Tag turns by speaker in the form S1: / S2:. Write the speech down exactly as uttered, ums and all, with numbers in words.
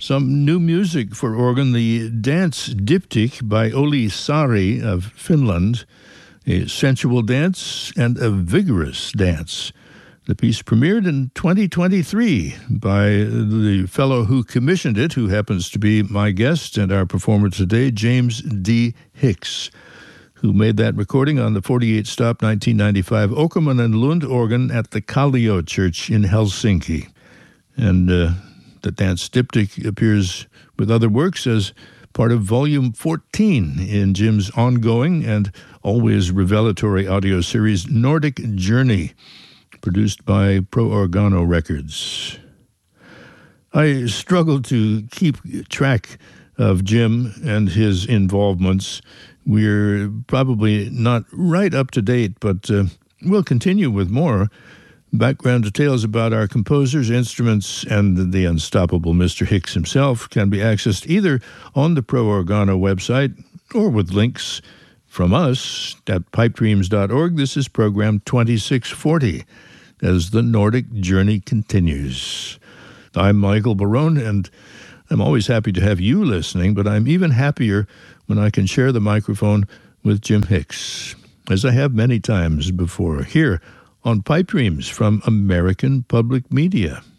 S1: Some new music for organ, the dance Diptych by Olli Saari of Finland, a sensual dance and a vigorous dance. The piece premiered in twenty twenty-three by the fellow who commissioned it, who happens to be my guest and our performer today, James D. Hicks, who made that recording on the forty-eight stop nineteen ninety-five Åkerman and Lund organ at the Kallio Church in Helsinki. And uh, the dance Diptych appears with other works as part of Volume fourteen in Jim's ongoing and always revelatory audio series Nordic Journey, produced by Pro Organo Records. I struggle to keep track of Jim and his involvements. We're probably not right up to date, but uh, we'll continue with more background details about our composers, instruments, and the unstoppable Mister Hicks himself can be accessed either on the Pro Organo website or with links from us at pipe dreams dot org. This is program twenty-six forty as the Nordic Journey continues. I'm Michael Barone, and I'm always happy to have you listening, but I'm even happier when I can share the microphone with Jim Hicks, as I have many times before, here on Pipe Dreams from American Public Media.